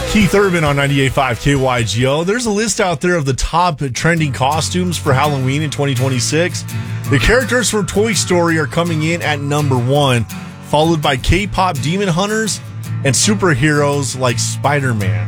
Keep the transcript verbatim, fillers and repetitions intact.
Keith Urban on ninety-eight point five K Y G O. There's a list out there of the top trending costumes for Halloween in twenty twenty-six. The characters from Toy Story are coming in at number one, followed by K-pop demon hunters and superheroes like Spider-Man.